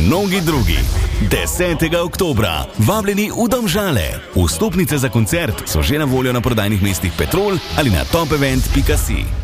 mnogi drugi. 10. oktobra vabljeni v Domžale. Vstopnice za koncert so že na voljo na prodajnih mestih Petrol ali na topevent.si.